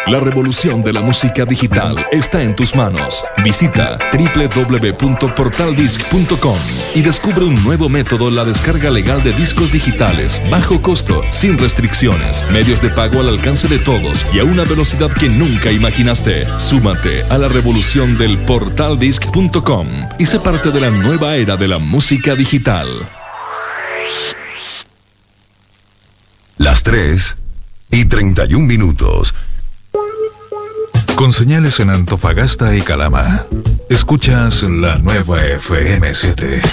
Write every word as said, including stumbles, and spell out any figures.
La revolución de la música digital está en tus manos. Visita doble u doble u doble u punto portal disc punto com y descubre un nuevo método, la descarga legal de discos digitales, bajo costo, sin restricciones, medios de pago al alcance de todos y a una velocidad que nunca imaginaste. Súmate a la revolución del portal disc punto com y sé parte de la nueva era de la música digital. Las tres y treinta y un minutos. Con señales en Antofagasta y Calama, escuchas la nueva F M siete.